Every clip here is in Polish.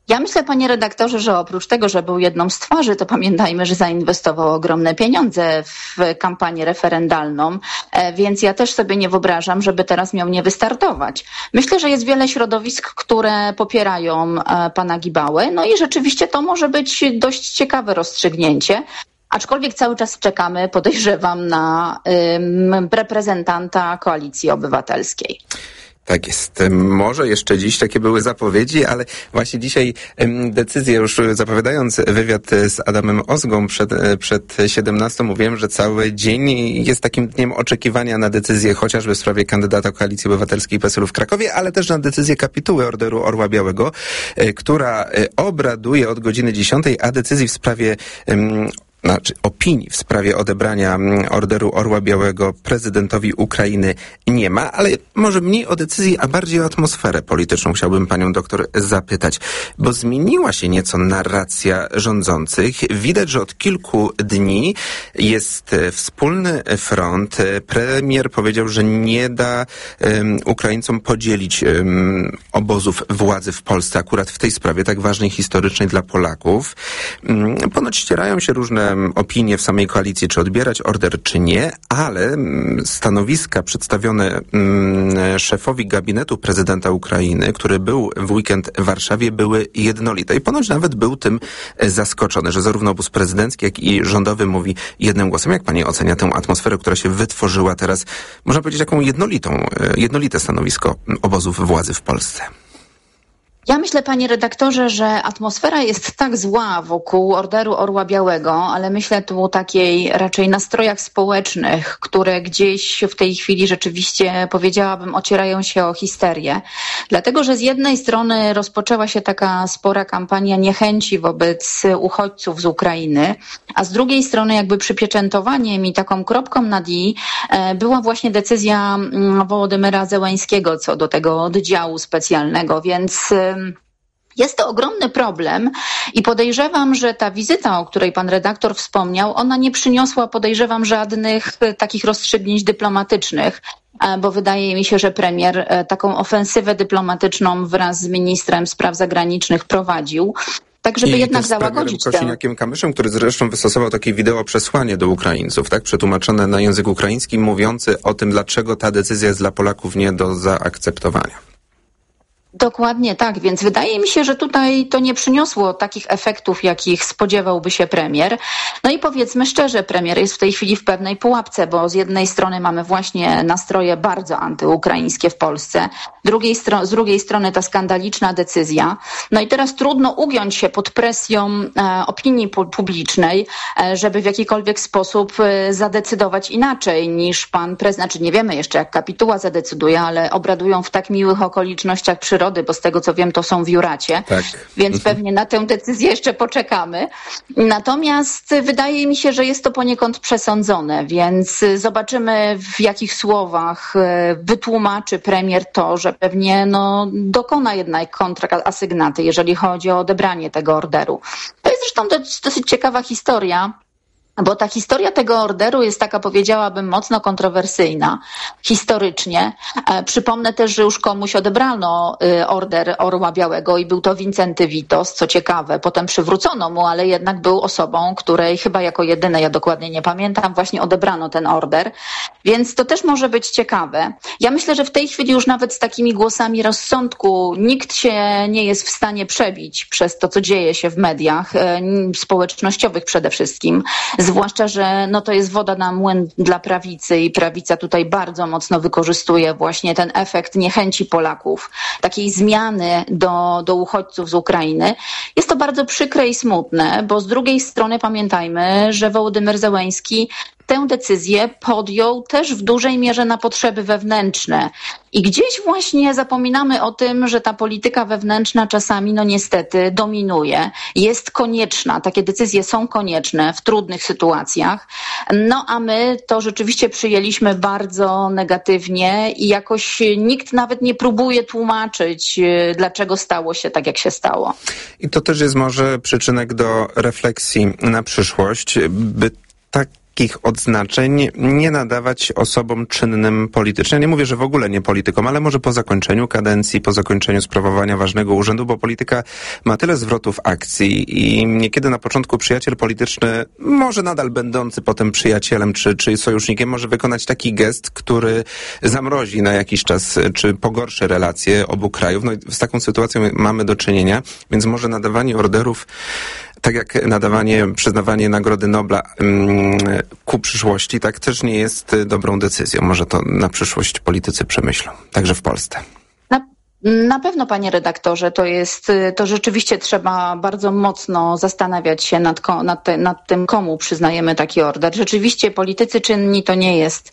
Ja myślę, panie redaktorze, że oprócz tego, że był jedną z twarzy, to pamiętajmy, że zainwestował ogromne pieniądze w kampanię referendalną, więc ja też sobie nie wyobrażam, żeby teraz miał nie wystartować. Myślę, że jest wiele środowisk, które popierają pana Gibałę, no i rzeczywiście to może być dość ciekawe rozstrzygnięcie. Aczkolwiek cały czas czekamy, podejrzewam, na reprezentanta Koalicji Obywatelskiej. Tak jest. Może jeszcze dziś takie były zapowiedzi, ale właśnie dzisiaj decyzję, już zapowiadając wywiad z Adamem Ozgą przed 17, mówiłem, że cały dzień jest takim dniem oczekiwania na decyzję chociażby w sprawie kandydata Koalicji Obywatelskiej PSL-u w Krakowie, ale też na decyzję kapituły Orderu Orła Białego, która obraduje od godziny 10, a decyzji w sprawie opinii w sprawie odebrania Orderu Orła Białego prezydentowi Ukrainy nie ma, ale może mniej o decyzji, a bardziej o atmosferę polityczną chciałbym panią doktor zapytać, bo zmieniła się nieco narracja rządzących. Widać, że od kilku dni jest wspólny front. Premier powiedział, że nie da Ukraińcom podzielić obozów władzy w Polsce, akurat w tej sprawie tak ważnej historycznej dla Polaków. Ponoć ścierają się różne opinie w samej koalicji, czy odbierać order, czy nie, ale stanowiska przedstawione szefowi gabinetu prezydenta Ukrainy, który był w weekend w Warszawie, były jednolite. I ponoć nawet był tym zaskoczony, że zarówno obóz prezydencki, jak i rządowy mówi jednym głosem. Jak pani ocenia tę atmosferę, która się wytworzyła teraz, można powiedzieć, jaką jednolite stanowisko obozów władzy w Polsce? Ja myślę, panie redaktorze, że atmosfera jest tak zła wokół Orderu Orła Białego, ale myślę tu o takiej raczej nastrojach społecznych, które gdzieś w tej chwili rzeczywiście, powiedziałabym, ocierają się o histerię. Dlatego, że z jednej strony rozpoczęła się taka spora kampania niechęci wobec uchodźców z Ukrainy, a z drugiej strony jakby przypieczętowaniem i taką kropką nad i była właśnie decyzja Wołodymyra Zełenskiego co do tego oddziału specjalnego, więc jest to ogromny problem i podejrzewam, że ta wizyta, o której pan redaktor wspomniał, ona nie przyniosła, podejrzewam, żadnych takich rozstrzygnięć dyplomatycznych, bo wydaje mi się, że premier taką ofensywę dyplomatyczną wraz z ministrem spraw zagranicznych prowadził. Tak, żeby jednak załagodzić tę... Kosiniakiem-Kamyszem, który zresztą wystosował takie wideo przesłanie do Ukraińców, tak, przetłumaczone na język ukraiński, mówiący o tym, dlaczego ta decyzja jest dla Polaków nie do zaakceptowania. Dokładnie tak, więc wydaje mi się, że tutaj to nie przyniosło takich efektów, jakich spodziewałby się premier. No i powiedzmy szczerze, premier jest w tej chwili w pewnej pułapce, bo z jednej strony mamy właśnie nastroje bardzo antyukraińskie w Polsce, z drugiej strony ta skandaliczna decyzja. No i teraz trudno ugiąć się pod presją opinii publicznej, żeby w jakikolwiek sposób zadecydować inaczej niż pan prezydent. Znaczy nie wiemy jeszcze, jak kapituła zadecyduje, ale obradują w tak miłych okolicznościach przyrody, bo z tego co wiem, to są w Juracie, tak. Więc pewnie na tę decyzję jeszcze poczekamy. Natomiast wydaje mi się, że jest to poniekąd przesądzone, więc zobaczymy, w jakich słowach wytłumaczy premier to, że pewnie dokona jednak kontrasygnaty, jeżeli chodzi o odebranie tego orderu. To jest zresztą dosyć ciekawa historia, bo ta historia tego orderu jest taka, powiedziałabym, mocno kontrowersyjna historycznie. Przypomnę też, że już komuś odebrano order Orła Białego i był to Wincenty Witos, co ciekawe. Potem przywrócono mu, ale jednak był osobą, której chyba jako jedynej, ja dokładnie nie pamiętam, właśnie odebrano ten order. Więc to też może być ciekawe. Ja myślę, że w tej chwili już nawet z takimi głosami rozsądku nikt się nie jest w stanie przebić przez to, co dzieje się w mediach społecznościowych przede wszystkim. Zwłaszcza, że to jest woda na młyn dla prawicy i prawica tutaj bardzo mocno wykorzystuje właśnie ten efekt niechęci Polaków, takiej zmiany do uchodźców z Ukrainy. Jest to bardzo przykre i smutne, bo z drugiej strony pamiętajmy, że Wołodymyr Zełenski tę decyzję podjął też w dużej mierze na potrzeby wewnętrzne. I gdzieś właśnie zapominamy o tym, że ta polityka wewnętrzna czasami, niestety, dominuje. Jest konieczna. Takie decyzje są konieczne w trudnych sytuacjach. A my to rzeczywiście przyjęliśmy bardzo negatywnie i jakoś nikt nawet nie próbuje tłumaczyć, dlaczego stało się tak, jak się stało. I to też jest może przyczynek do refleksji na przyszłość, by takie takich odznaczeń nie nadawać osobom czynnym politycznie. Ja nie mówię, że w ogóle nie politykom, ale może po zakończeniu kadencji, po zakończeniu sprawowania ważnego urzędu, bo polityka ma tyle zwrotów akcji i niekiedy na początku przyjaciel polityczny, może nadal będący potem przyjacielem czy sojusznikiem, może wykonać taki gest, który zamrozi na jakiś czas, czy pogorszy relacje obu krajów. No i z taką sytuacją mamy do czynienia, więc może nadawanie orderów, tak jak przyznawanie Nagrody Nobla ku przyszłości, tak też nie jest dobrą decyzją. Może to na przyszłość politycy przemyślą, także w Polsce. Na pewno, panie redaktorze, to rzeczywiście trzeba bardzo mocno zastanawiać się nad tym, komu przyznajemy taki order. Rzeczywiście politycy czynni to nie jest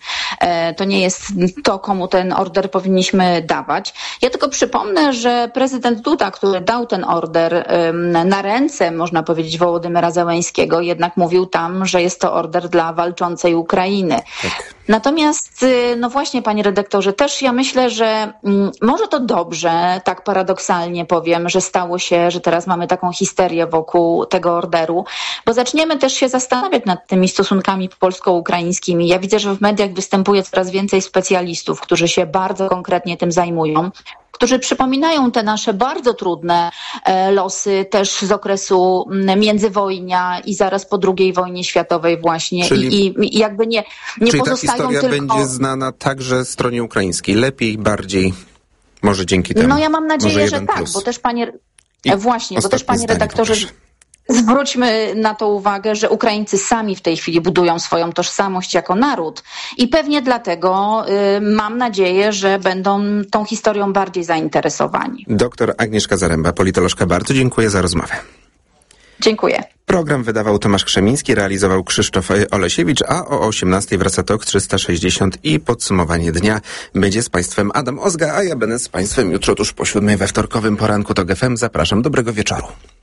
to, komu ten order powinniśmy dawać. Ja tylko przypomnę, że prezydent Duda, który dał ten order na ręce, można powiedzieć, Wołodymyra Zełenskiego, jednak mówił tam, że jest to order dla walczącej Ukrainy. Tak. Natomiast, no właśnie, panie redaktorze, też ja myślę, że może to dobrze, tak paradoksalnie powiem, że stało się, że teraz mamy taką histerię wokół tego orderu, bo zaczniemy też się zastanawiać nad tymi stosunkami polsko-ukraińskimi. Ja widzę, że w mediach występuje coraz więcej specjalistów, którzy się bardzo konkretnie tym zajmują, którzy przypominają te nasze bardzo trudne losy też z okresu międzywojnia i zaraz po II wojnie światowej właśnie. I jakby nie czyli pozostają ta historia tylko... będzie znana także stronie ukraińskiej, lepiej, bardziej, może dzięki temu. No ja mam nadzieję, że tak, bo też panie redaktorze, zwróćmy na to uwagę, że Ukraińcy sami w tej chwili budują swoją tożsamość jako naród i pewnie dlatego mam nadzieję, że będą tą historią bardziej zainteresowani. Doktor Agnieszka Zaręba, politolożka, bardzo dziękuję za rozmowę. Dziękuję. Program wydawał Tomasz Krzemiński, realizował Krzysztof Olesiewicz, a o 18:00 wraca TOK 360 i podsumowanie dnia. Będzie z Państwem Adam Ozga, a ja będę z Państwem jutro tuż po 7:00 we wtorkowym poranku TOK FM. Zapraszam, dobrego wieczoru.